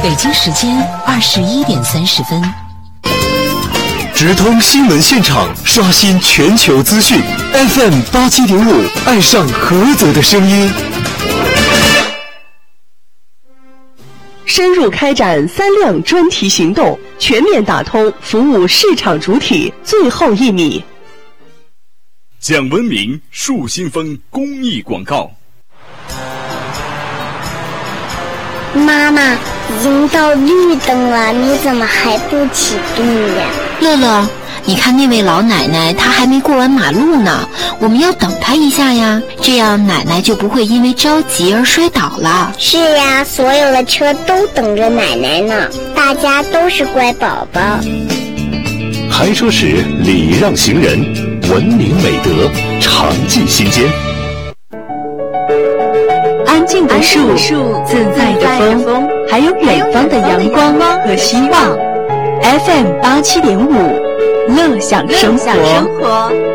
北京时间21:30。 直通新闻现场，刷新全球资讯。FM 87.5，爱上菏泽的声音。 深入开展3辆专题行动，全面打通服务市场主体最后1米。 讲文明树新风公益广告。 妈妈，已经到绿灯了，你怎么还不启动呀？ 乐乐，你看那位老奶奶，她还没过完马路呢，我们要等她一下呀，这样奶奶就不会因为着急而摔倒了。 是呀，所有的车都等着奶奶呢，大家都是乖宝宝。 开车时礼让行人，文明美德常记心间。 安静的树，自在的风，还有远方的阳光和希望。FM 87.5，乐享生活。